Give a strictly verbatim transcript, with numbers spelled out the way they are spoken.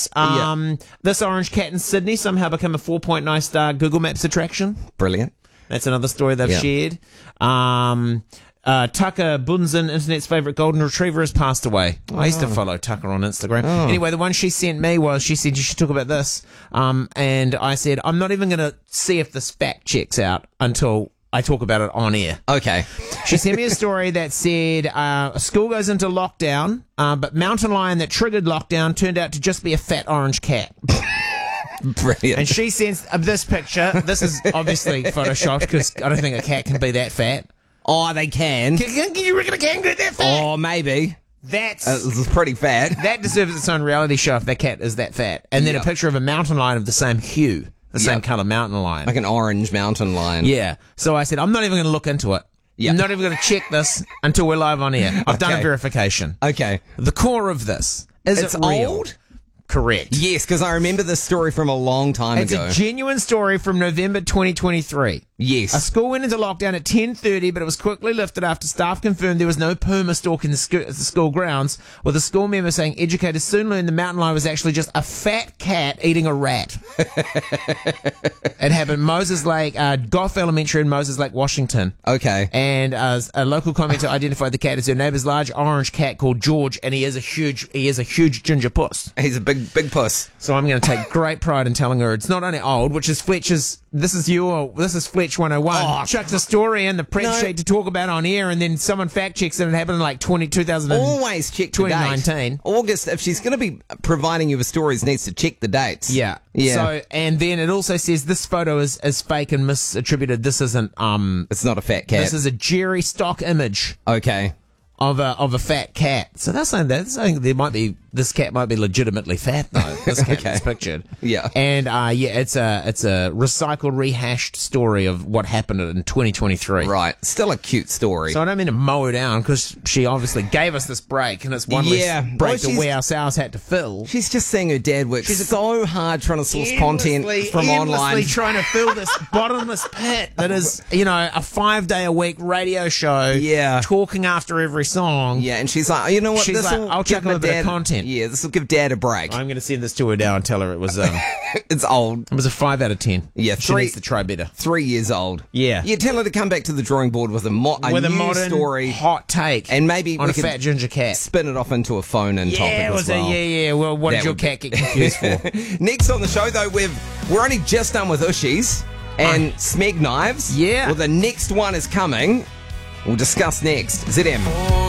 Um, yeah. This orange cat in Sydney somehow became a four point nine star Google Maps attraction. Brilliant. That's another story they've yeah. shared. Um, uh, Tucker Bunzen, internet's favourite golden retriever, has passed away. Oh. I used to follow Tucker on Instagram. Oh. Anyway, the one she sent me was, she said, you should talk about this. Um, and I said, I'm not even going to see if this fact checks out until I talk about it on air. Okay. She sent me a story that said uh, a school goes into lockdown, uh, but mountain lion that triggered lockdown turned out to just be a fat orange cat. Brilliant. And she sends uh, this picture. This is obviously photoshopped because I don't think a cat can be that fat. Oh, they can. Can, can, can you reckon a cat can get that fat? Oh, maybe. That's uh, it's pretty fat. That deserves its own reality show if that cat is that fat. And then yep. a picture of a mountain lion of the same hue, the yep. same colour mountain lion. Like an orange mountain lion. Yeah. So I said, I'm not even going to look into it. Yep. I'm not even going to check this until we're live on air. I've okay. done a verification. Okay. The core of this, is it's it real? Old? Correct. Yes, because I remember this story from a long time it's ago. It's a genuine story from November twenty twenty-three. Yes. A school went into lockdown at ten thirty, but it was quickly lifted after staff confirmed there was no puma stalking the, sco- the school grounds, with a school member saying educators soon learned the mountain lion was actually just a fat cat eating a rat. It happened Moses Lake, uh, Goff Elementary in Moses Lake, Washington. Okay. And uh, a local commenter identified the cat as her neighbour's large orange cat called George, and he is a huge, he is a huge ginger puss. He's a big, big puss. So I'm going to take great pride in telling her it's not only old, which is Fletcher's. This is your. This is Fletch one oh one. Oh, Chuck the story in the press no. sheet to talk about on air, and then someone fact checks it and it happened in like twenty, two thousand Always check the twenty nineteen. Date. August, if she's going to be providing you with stories, needs to check the dates. Yeah. Yeah. So, and then it also says this photo is, is fake and misattributed. This isn't, um. It's not a fat cat. This is a Jerry stock image. Okay. Of a of a fat cat. So that's saying that they're saying there might be this cat might be legitimately fat though. This cat okay. is pictured. Yeah. And uh yeah, it's a it's a recycled, rehashed story of what happened in twenty twenty-three. Right. Still a cute story. So I don't mean to mow her down because she obviously gave us this break, and it's one yeah. less break well, that we ourselves had to fill. She's just seeing her dad work she's so hard trying to source content from online. trying to fill this bottomless pit that is, you know, a five day a week radio show. Yeah. Talking after every song. Yeah. And she's like, you know what? She's this like, I'll check a bit of content. Yeah, this will give Dad a break. I'm going to send this to her now and tell her it was um, it's old. It was a five out of ten. Yeah, she three, needs to try better. Three years old. Yeah, yeah. Tell her to come back to the drawing board with a, mo- a with new a modern, story, hot take, and maybe on we a can fat ginger cat. Spin it off into a phone-in yeah, topic as was well. A, yeah, yeah. Well, what that did your cat be. Get confused for? Next on the show, though, we've we're only just done with Ushies and uh, Smeg knives. Yeah. Well, the next one is coming. We'll discuss next. Z M.